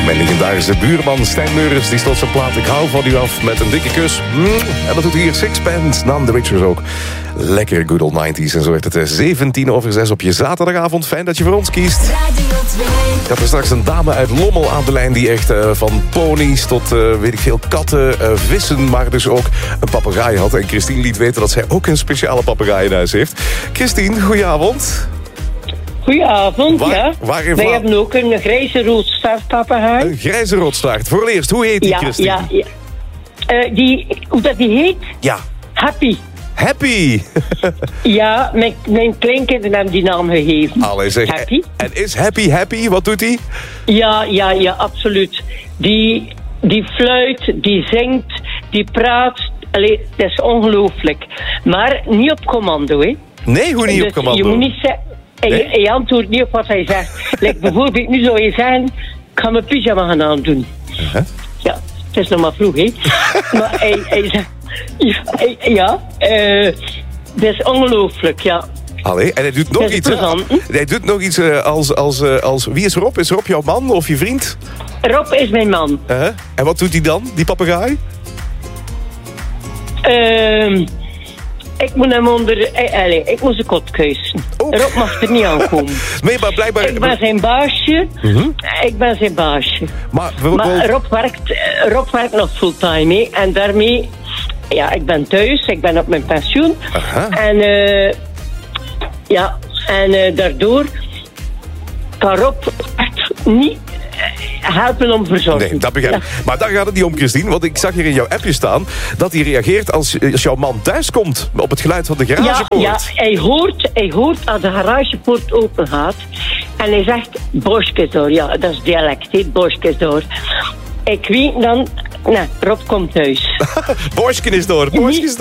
Mijn legendarische buurman Stijn Meuris, die stoot zijn plaat Ik hou van u af met een dikke kus. En dat doet hier Sixpence, naam The Witchers ook. Lekker good old 90s. En zo werd het 6:17 op je zaterdagavond. Fijn dat je voor ons kiest. Ik had er straks een dame uit Lommel aan de lijn die echt van ponies tot, weet ik veel, katten, vissen, maar dus ook een papegaai had. En Christine liet weten dat zij ook een speciale papegaai in huis heeft. Christine, goedenavond. Goedenavond, ja. Wij hebben ook een grijze roodstaartpapegaai. Een grijze roodstaart. Voor het eerst, hoe heet die, Christine? Ja. Hoe dat die heet? Ja. Happy. Happy. Ja, mijn kleinkinderen hebben die naam gegeven. Allee, zeg. Happy. En is Happy? Wat doet hij? Ja, absoluut. Die fluit, die zingt, die praat. Allee, dat is ongelooflijk. Maar niet op commando, hè. Nee, hoe niet dus op commando? Je moet niet zeggen... Nee? Hij antwoordt niet op wat hij zegt. Like, bijvoorbeeld, nu zou je zeggen... Ik ga mijn pyjama gaan aandoen. Ja, het is nog maar vroeg, hè. Maar hij zegt... dat is ongelooflijk, ja. Allee, en hij doet nog iets, hè? Hij doet nog iets als... Wie is Rob? Is Rob jouw man of je vriend? Rob is mijn man. En wat doet hij dan, die papegaai? Ik moet hem ik moet zijn kot kuisen. Rob mag er niet aankomen. Nee, maar blijkbaar... Ik ben zijn baasje. Maar Rob werkt nog fulltime, hè. En daarmee... Ja, ik ben thuis. Ik ben op mijn pensioen. En... daardoor... kan Rob echt niet... helpen om verzorging. Nee, dat begrijp ik. Ja. Maar daar gaat het niet om, Christine. Want ik zag hier in jouw appje staan... dat hij reageert als jouw man thuis komt... op het geluid van de garagepoort. Ja, hij hoort als de garagepoort open gaat... en hij zegt... Boskes door. Ja, dat is dialect, hè. Boskes door. Ik weet dan... Nee, Rob komt thuis. Borsken is door.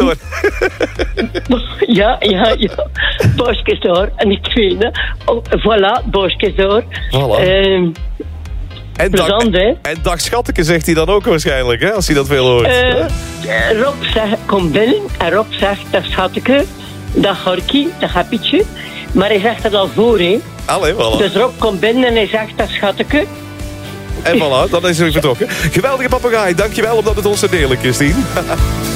Ja. Boskes door. En ik weet het. Voilà, Boskes door. Voilà. En dag schatteke zegt hij dan ook waarschijnlijk, hè, als hij dat veel hoort. Rob zegt, kom binnen. En Rob zegt, dag schatteke, dag Horkie, dag Happietje. Maar hij zegt het al voor, hè. Allee, voilà. Dus Rob komt binnen en hij zegt, dag schatteke. En voilà, dan is hij vertrokken. Geweldige papegaai, dankjewel om dat met ons te delen, Christine.